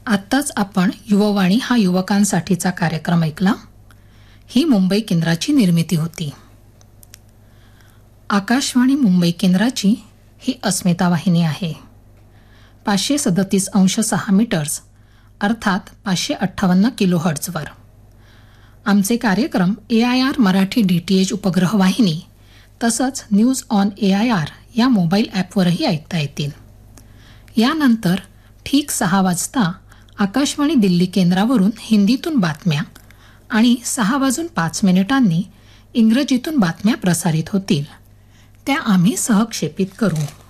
आत्ताच आपण युववाणी हा युवकांसाठीचा कार्यक्रम ऐकला. ही मुंबई केंद्राची निर्मिती होती. आकाशवाणी मुंबई केंद्राची ही अस्मिता वाहिनी आहे. 537.6 मीटर्स अर्थात 558 किलोहर्ट्झवर. आमचे कार्यक्रम AIR मराठी DTH उपग्रह वाहिनी तसंच न्यूज ऑन AIR या मोबाईल ॲपवरही ऐकता येतील. यानंतर ठीक 6 वाजता आकाशवाणी दिल्ली केंद्रावरून हिंदीतून बातम्या आणि 6:05 इंग्रजीतून बातम्या प्रसारित होतील. त्या आम्ही सहक्षेपित करू.